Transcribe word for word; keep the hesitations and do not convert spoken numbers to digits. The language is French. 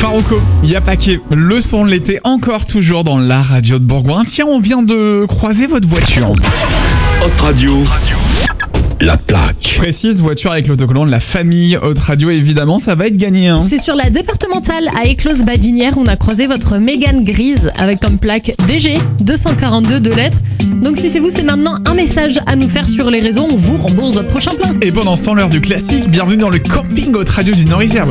Marocco, il y a paquet. Le son de l'été encore toujours dans la radio de Bourgoin. Tiens, on vient de croiser votre voiture. Haute Radio, la plaque. Je précise, voiture avec l'autocollant de la famille Haute Radio, évidemment, ça va être gagné. Hein. C'est sur la départementale à Éclose-Badinière, on a croisé votre Mégane grise avec comme plaque D G deux cent quarante-deux, deux lettres. Donc si c'est vous, c'est maintenant un message à nous faire sur les réseaux, on vous rembourse votre prochain plein. Et pendant ce temps, l'heure du classique, bienvenue dans le camping Haute Radio du Nord-Isère.